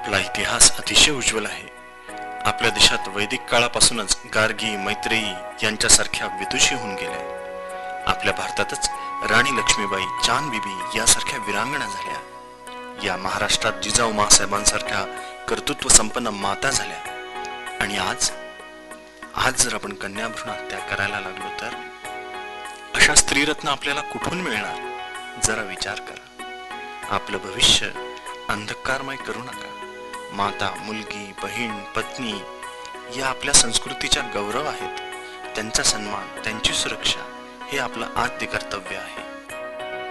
आपला इतिहास अतिशय उज्ज्वल आहे. आपल्या देशात वैदिक काळापासूनच गार्गी, मैत्रेयी यांच्यासारख्या विदुषी होऊन गेल्या. आपल्या भारतातच राणी लक्ष्मीबाई, चांद बिबी यासारख्या वीरांगणा झाल्या. या महाराष्ट्रात जिजाऊ मासाहेबांसारख्या कर्तृत्व संपन्न माता झाल्या. आणि आज जर आपण कन्या भ्रूण हत्या करायला लागलो तर अशा स्त्रीरत्न आपल्याला कुठून मिळणार? जरा विचार करा. आपलं भविष्य अंधकारमय करू नका. माता, मुलगी, बहीण, पत्नी या आपल्या संस्कृतीच्या गौरव आहेत. त्यांचा सन्मान, त्यांची सुरक्षा हे आपलं आद्य कर्तव्य आहे.